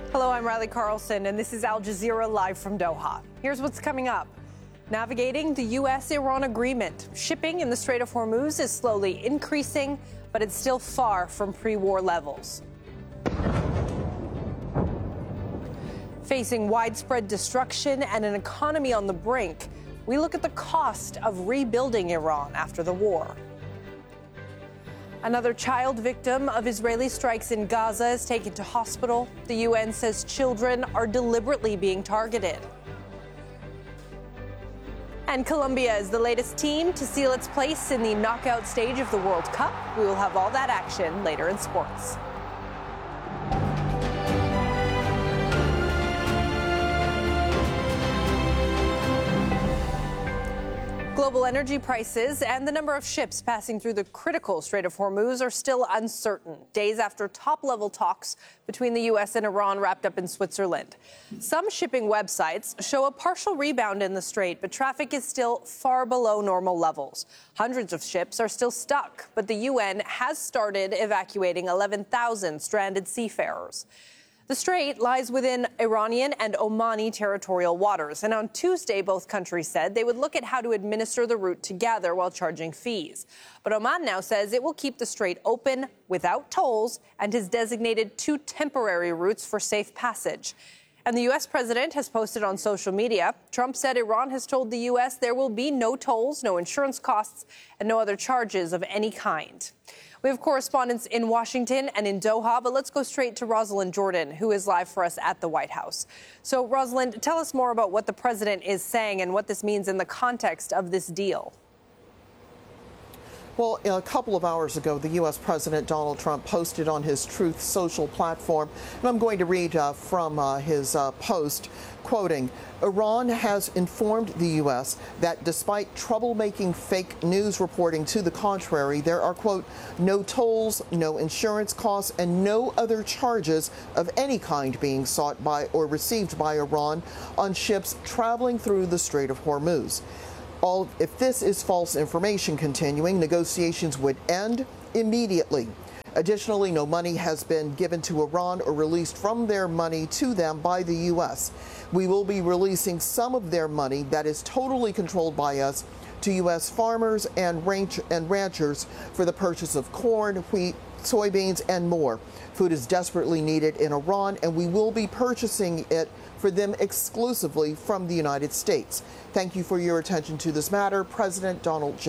Hello, I'm Riley Carlson, and this is Al Jazeera live from Doha. Here's what's coming up. Navigating the U.S.-Iran agreement. Shipping in the Strait of Hormuz is slowly increasing, but it's still far from pre-war levels. Facing widespread destruction and an economy on the brink, we look at the cost of rebuilding Iran after the war. Another child victim of Israeli strikes in Gaza is taken to hospital. The UN says children are deliberately being targeted. And Colombia is the latest team to seal its place in the knockout stage of the World Cup. We will have all that action later in sports. Global energy prices and the number of ships passing through the critical Strait of Hormuz are still uncertain, days after top-level talks between the U.S. and Iran wrapped up in Switzerland. Some shipping websites show a partial rebound in the strait, but traffic is still far below normal levels. Hundreds of ships are still stuck, but the UN has started evacuating 11,000 stranded seafarers. The strait lies within Iranian and Omani territorial waters, and on Tuesday, both countries said they would look at how to administer the route together while charging fees. But Oman now says it will keep the strait open without tolls and has designated 2 temporary routes for safe passage. And the U.S. president has posted on social media. Trump said Iran has told the U.S. there will be no tolls, no insurance costs, and no other charges of any kind. We have correspondents in Washington and in Doha, but let's go straight to Rosalind Jordan, who is live for us at the White House. So, Rosalind, tell us more about what the president is saying and what this means in the context of this deal. Well, a couple of hours ago, the U.S. President Donald Trump posted on his Truth Social platform, and I'm going to read from his post, quoting, "Iran has informed the U.S. that despite troublemaking fake news reporting to the contrary, there are, quote, no tolls, no insurance costs, and no other charges of any kind being sought by or received by Iran on ships traveling through the Strait of Hormuz. If this is false information continuing, negotiations would end immediately. Additionally, no money has been given to Iran or released from their money to them by the U.S. We will be releasing some of their money that is totally controlled by us to U.S. farmers and ranchers for the purchase of corn, wheat, soybeans, and more. Food is desperately needed in Iran, and we will be purchasing it for them exclusively from the United States. Thank you for your attention to this matter. President Donald J.